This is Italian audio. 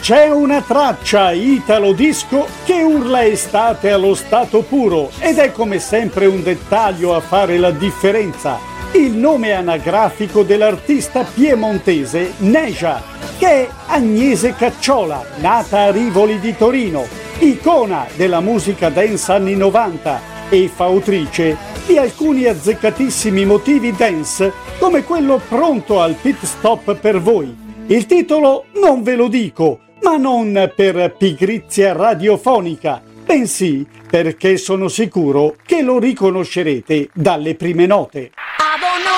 C'è una traccia italo disco che urla estate allo stato puro ed è come sempre un dettaglio a fare la differenza. Il nome anagrafico dell'artista piemontese Neja, che è Agnese Cacciola, nata a Rivoli di Torino, icona della musica dance anni 90 e fautrice di alcuni azzeccatissimi motivi dance come quello pronto al pit stop per voi. Il titolo non ve lo dico, ma non per pigrizia radiofonica, bensì perché sono sicuro che lo riconoscerete dalle prime note.